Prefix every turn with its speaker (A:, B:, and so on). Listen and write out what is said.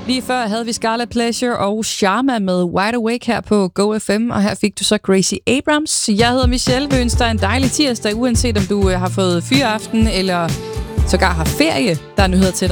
A: Lige før havde vi Scarlet Pleasure og Sharma med Wide Awake her på Go FM, og her fik du så Gracie Abrams. Jeg hedder Michelle, vil ønske dig en dejlig tirsdag, uanset om du har fået fyraften eller sågar har ferie. Der er nyheder til dig.